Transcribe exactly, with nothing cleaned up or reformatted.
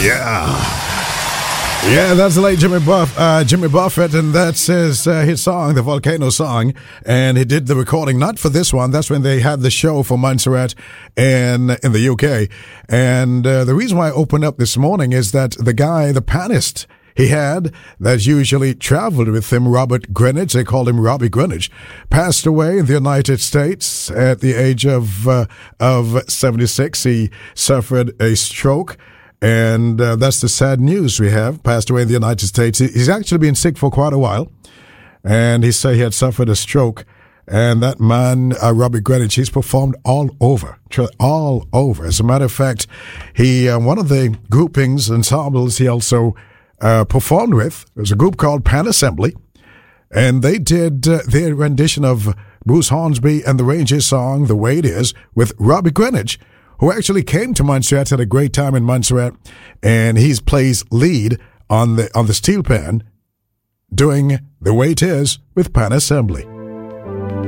Yeah. Yeah, that's the late Jimmy Buff, uh, Jimmy Buffett, and that's his uh, his song, the Volcano Song. And he did the recording not for this one. That's when they had the show for Montserrat in in the U K. And uh, the reason why I opened up this morning is that the guy, the pianist he had that usually traveled with him, Robert Greenidge, they called him Robbie Greenidge, passed away in the United States at the age of uh, of seventy-six. He suffered a stroke. And uh, that's the sad news we have. Passed away in the United States. He's actually been sick for quite a while. And he said he had suffered a stroke. And that man, uh, Robbie Greenidge, he's performed all over. All over. As a matter of fact, he uh, one of the groupings, ensembles he also uh, performed with was a group called Pan Assembly. And they did uh, their rendition of Bruce Hornsby and the Rangers song, The Way It Is, with Robbie Greenidge, who actually came to Montserrat, had a great time in Montserrat, and he plays lead on the on the steel pan, doing The Way It Is with Pan Assembly.